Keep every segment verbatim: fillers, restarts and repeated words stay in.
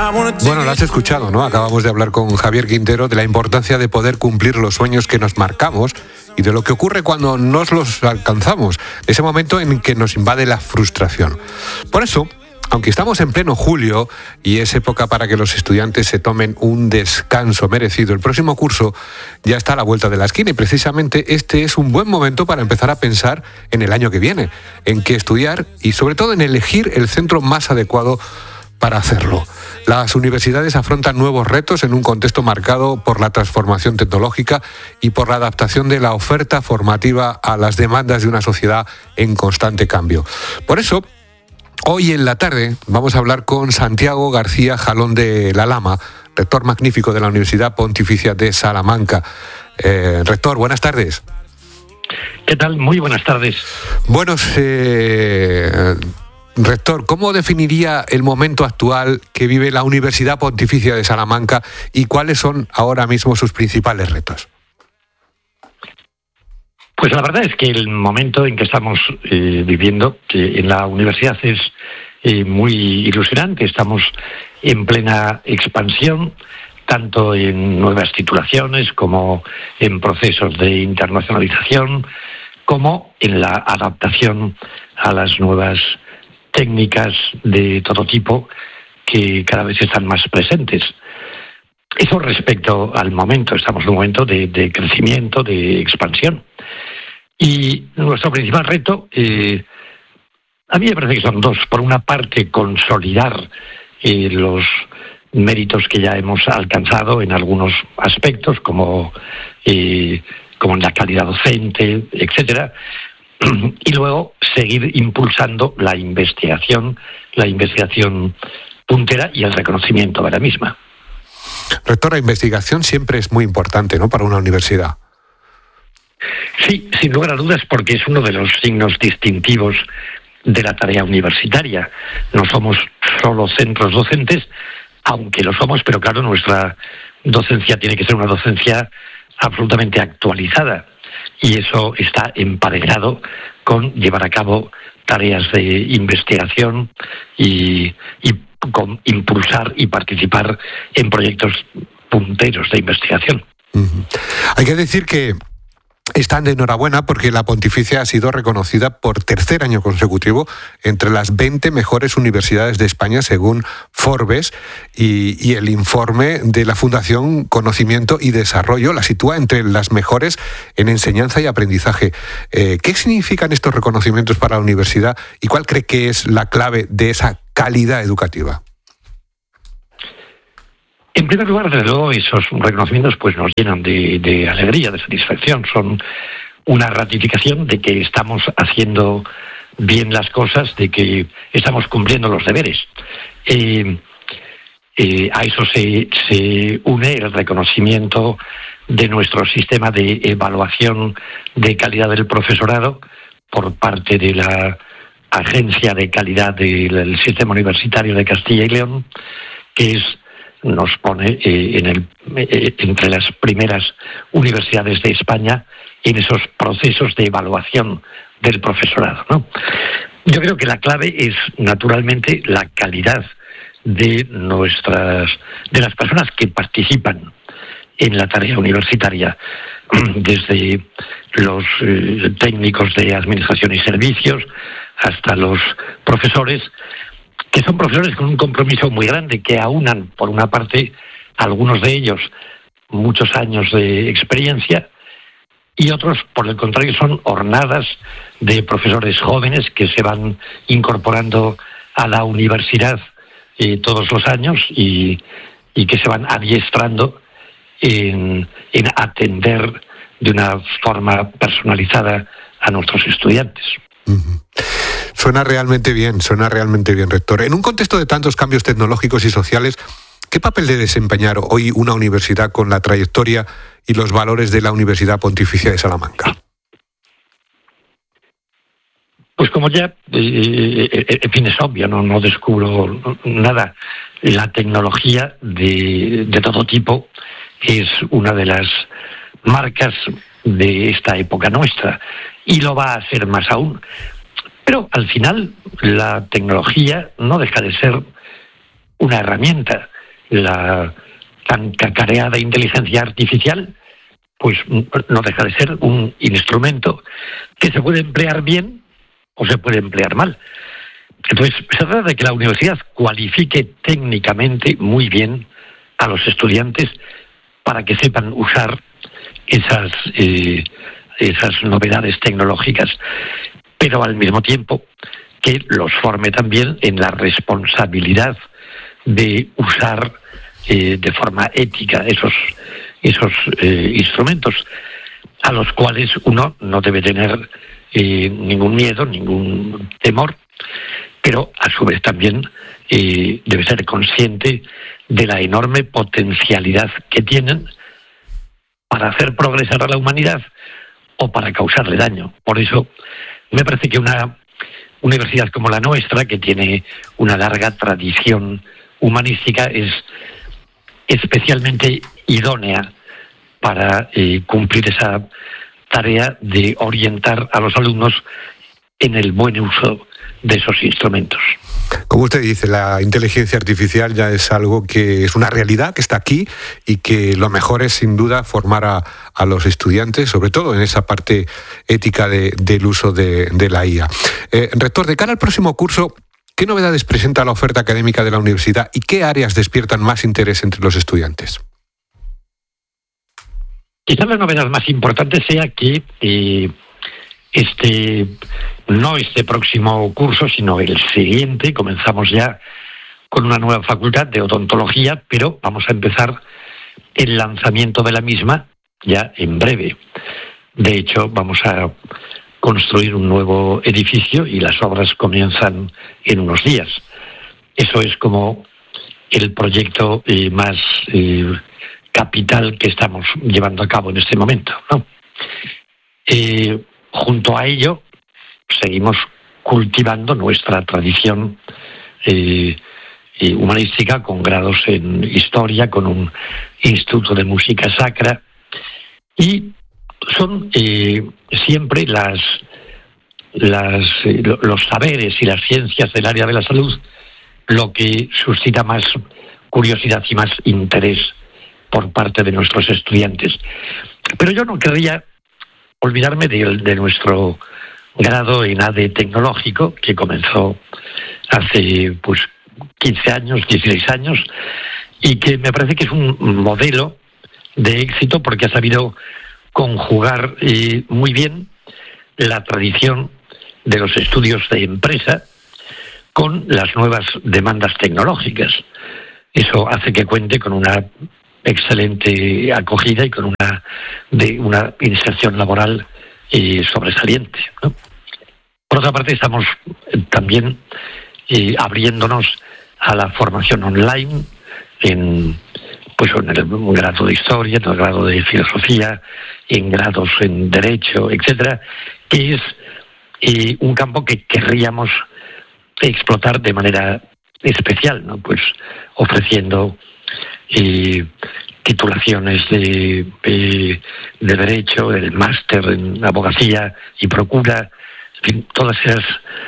Bueno, lo has escuchado, ¿no? Acabamos de hablar con Javier Quintero de la importancia de poder cumplir los sueños que nos marcamos y de lo que ocurre cuando nos los alcanzamos, ese momento en que nos invade la frustración. Por eso, aunque estamos en pleno julio y es época para que los estudiantes se tomen un descanso merecido, el próximo curso ya está a la vuelta de la esquina y precisamente este es un buen momento para empezar a pensar en el año que viene, en qué estudiar y sobre todo en elegir el centro más adecuado para hacerlo. Las universidades afrontan nuevos retos en un contexto marcado por la transformación tecnológica y por la adaptación de la oferta formativa a las demandas de una sociedad en constante cambio. Por eso, hoy en la tarde vamos a hablar con Santiago García Jalón de la Lama, rector magnífico de la Universidad Pontificia de Salamanca. Eh, rector, buenas tardes. ¿Qué tal? Muy buenas tardes. Bueno, eh, rector, ¿cómo definiría el momento actual que vive la Universidad Pontificia de Salamanca y cuáles son ahora mismo sus principales retos? Pues la verdad es que el momento en que estamos eh, viviendo que en la universidad es eh, muy ilusionante. Estamos en plena expansión, tanto en nuevas titulaciones como en procesos de internacionalización, como en la adaptación a las nuevas técnicas de todo tipo que cada vez están más presentes. Eso respecto al momento. Estamos en un momento de, de crecimiento, de expansión. Y nuestro principal reto, eh, a mí me parece que son dos. Por una parte, consolidar eh, los méritos que ya hemos alcanzado en algunos aspectos, como, eh, como en la calidad docente, etcétera. Y luego seguir impulsando la investigación, la investigación puntera y el reconocimiento de la misma. Rector, la investigación siempre es muy importante, ¿no?, para una universidad. Sí, sin lugar a dudas, porque es uno de los signos distintivos de la tarea universitaria. No somos solo centros docentes, aunque lo somos, pero claro, nuestra docencia tiene que ser una docencia absolutamente actualizada. Y eso está emparejado con llevar a cabo tareas de investigación y, y con impulsar y participar en proyectos punteros de investigación. Uh-huh. Hay que decir que están de enhorabuena porque la Pontificia ha sido reconocida por tercer año consecutivo entre las veinte mejores universidades de España según Forbes y, y el informe de la Fundación Conocimiento y Desarrollo la sitúa entre las mejores en enseñanza y aprendizaje. Eh, ¿Qué significan estos reconocimientos para la universidad y cuál cree que es la clave de esa calidad educativa? En primer lugar, desde luego, esos reconocimientos pues nos llenan de, de alegría, de satisfacción. Son una ratificación de que estamos haciendo bien las cosas, de que estamos cumpliendo los deberes. Eh, eh, a eso se, se une el reconocimiento de nuestro sistema de evaluación de calidad del profesorado por parte de la Agencia de Calidad del Sistema Universitario de Castilla y León, que es nos pone eh, en el, eh, entre las primeras universidades de España en esos procesos de evaluación del profesorado, ¿no? Yo creo que la clave es, naturalmente, la calidad de nuestras, de las personas que participan en la tarea universitaria, desde los eh, técnicos de administración y servicios hasta los profesores, que son profesores con un compromiso muy grande, que aunan, por una parte, algunos de ellos muchos años de experiencia y otros, por el contrario, son hornadas de profesores jóvenes que se van incorporando a la universidad eh, todos los años y, y que se van adiestrando en, en atender de una forma personalizada a nuestros estudiantes. Uh-huh. Suena realmente bien, suena realmente bien, rector. En un contexto de tantos cambios tecnológicos y sociales, ¿qué papel debe desempeñar hoy una universidad con la trayectoria y los valores de la Universidad Pontificia de Salamanca? Pues como ya, eh, en fin, es obvio, no, no descubro nada. La tecnología de, de todo tipo es una de las marcas de esta época nuestra y lo va a ser más aún. Pero al final la tecnología no deja de ser una herramienta la tan cacareada inteligencia artificial, pues no deja de ser un instrumento que se puede emplear bien o se puede emplear mal. Entonces, se trata de que la universidad cualifique técnicamente muy bien a los estudiantes para que sepan usar esas, eh, esas novedades tecnológicas, pero al mismo tiempo que los forme también en la responsabilidad de usar eh, de forma ética esos, esos eh, instrumentos, a los cuales uno no debe tener eh, ningún miedo, ningún temor, pero a su vez también eh, debe ser consciente de la enorme potencialidad que tienen para hacer progresar a la humanidad o para causarle daño. Por eso me parece que una universidad como la nuestra, que tiene una larga tradición humanística, es especialmente idónea para eh, cumplir esa tarea de orientar a los alumnos en el buen uso de esos instrumentos. Como usted dice, la inteligencia artificial ya es algo que es una realidad, que está aquí, y que lo mejor es sin duda formar a, a los estudiantes, sobre todo en esa parte ética de, del uso de, de la I A. Eh, rector, de cara al próximo curso, ¿qué novedades presenta la oferta académica de la universidad y qué áreas despiertan más interés entre los estudiantes? Quizás la novedad más importante sea que eh, este no este próximo curso, sino el siguiente, comenzamos ya con una nueva facultad de odontología, pero vamos a empezar el lanzamiento de la misma ya en breve. De hecho, vamos a construir un nuevo edificio y las obras comienzan en unos días. Eso es como el proyecto eh, más eh, capital que estamos llevando a cabo en este momento, ¿no? Eh, junto a ello, seguimos cultivando nuestra tradición eh, eh, humanística con grados en historia, con un instituto de música sacra, y son eh, siempre las, las eh, los saberes y las ciencias del área de la salud lo que suscita más curiosidad y más interés por parte de nuestros estudiantes. Pero yo no querría olvidarme de, de nuestro grado en A D E tecnológico, que comenzó hace pues quince años, dieciséis años, y que me parece que es un modelo de éxito porque ha sabido conjugar eh, muy bien la tradición de los estudios de empresa con las nuevas demandas tecnológicas. Eso hace que cuente con una excelente acogida y con una de una inserción laboral eh, sobresaliente, ¿no? Por otra parte, estamos también eh, abriéndonos a la formación online en pues en el grado de historia, en el grado de filosofía, en grados en derecho, etcétera, que es eh, un campo que querríamos explotar de manera especial, ¿no? Pues ofreciendo eh, titulaciones de, de, de derecho, el máster en abogacía y procura, en fin, todas esas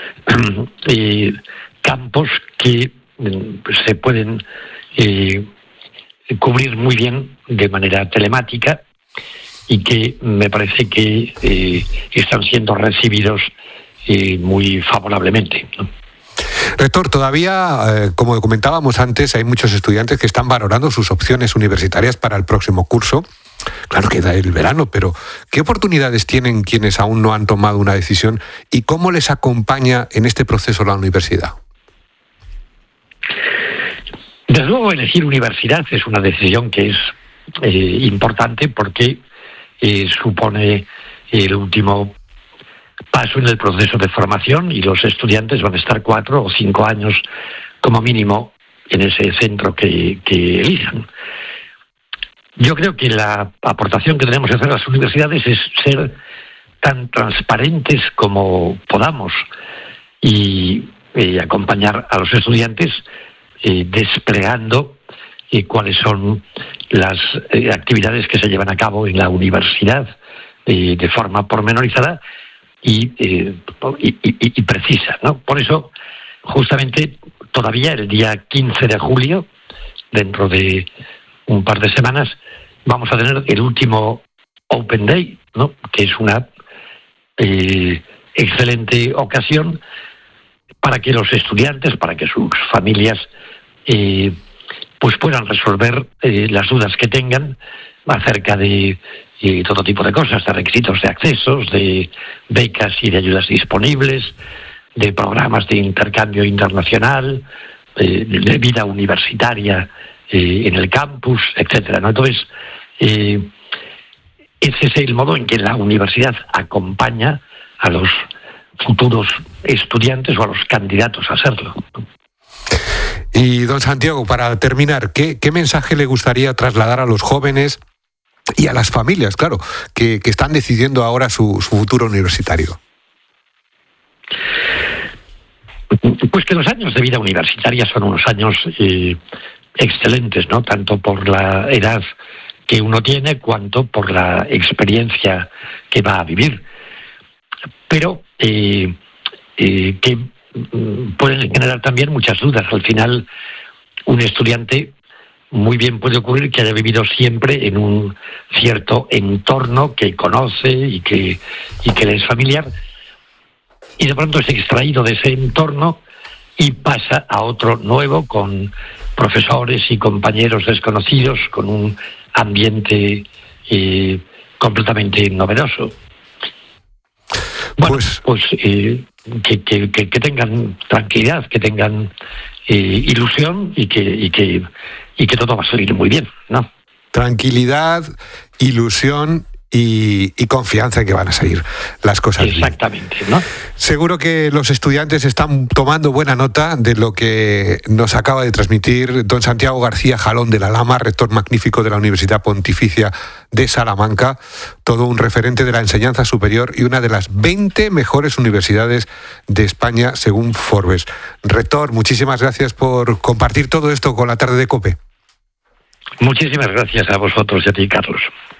eh, campos que eh, se pueden eh, cubrir muy bien de manera telemática y que me parece que eh, están siendo recibidos eh, muy favorablemente, ¿no? Rector, todavía, eh, como comentábamos antes, hay muchos estudiantes que están valorando sus opciones universitarias para el próximo curso. Claro, queda el verano, pero ¿qué oportunidades tienen quienes aún no han tomado una decisión y cómo les acompaña en este proceso la universidad? Desde luego, elegir universidad es una decisión que es eh, importante porque eh, supone el último paso en el proceso de formación y los estudiantes van a estar cuatro o cinco años como mínimo en ese centro que, que elijan. Yo creo que la aportación que tenemos que hacer a las universidades es ser tan transparentes como podamos y eh, acompañar a los estudiantes eh, desplegando eh, cuáles son las eh, actividades que se llevan a cabo en la universidad eh, de forma pormenorizada y, eh, y, y, y precisa, ¿no? Por eso, justamente, todavía el día quince de julio dentro de un par de semanas, vamos a tener el último Open Day, ¿no? Que es una eh, excelente ocasión para que los estudiantes, para que sus familias eh, pues puedan resolver eh, las dudas que tengan acerca de eh, todo tipo de cosas, de requisitos de accesos, de becas y de ayudas disponibles, de programas de intercambio internacional, eh, de vida universitaria eh, en el campus, etcétera, ¿no? Entonces, eh, ese es el modo en que la universidad acompaña a los futuros estudiantes o a los candidatos a serlo. Y don Santiago, para terminar, ¿qué, qué mensaje le gustaría trasladar a los jóvenes y a las familias, claro, que, que están decidiendo ahora su, su futuro universitario? Pues que los años de vida universitaria son unos años eh, excelentes, ¿no? Tanto por la edad que uno tiene, cuanto por la experiencia que va a vivir. Pero eh, eh, que pueden generar también muchas dudas. Al final, un estudiante muy bien puede ocurrir que haya vivido siempre en un cierto entorno que conoce y que, y que le es familiar, y de pronto es extraído de ese entorno y pasa a otro nuevo con profesores y compañeros desconocidos, con un ambiente eh, completamente novedoso. Bueno, pues, pues eh, que, que, que, que tengan tranquilidad, que tengan eh, ilusión y que, y que y que todo va a salir muy bien, ¿no? Tranquilidad, ilusión y, y confianza en que van a salir las cosas bien. Exactamente, ¿no? Seguro que los estudiantes están tomando buena nota de lo que nos acaba de transmitir don Santiago García Jalón de la Lama, rector magnífico de la Universidad Pontificia de Salamanca, todo un referente de la enseñanza superior y una de las veinte mejores universidades de España según Forbes. Rector, muchísimas gracias por compartir todo esto con la tarde de COPE. Muchísimas gracias a vosotros y a ti, Carlos.